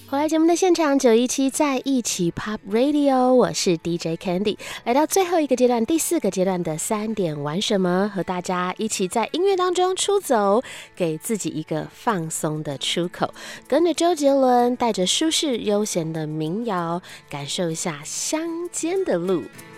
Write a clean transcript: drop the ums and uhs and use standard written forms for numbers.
回来节目的现场，917在一起 Pop Radio， 我是 DJ Candy， 来到最后一个阶段，第4个阶段的3点玩什么，和大家一起在音乐当中出走，给自己一个放松的出口，跟着周杰伦，带着舒适悠闲的民谣，感受一下乡间的路。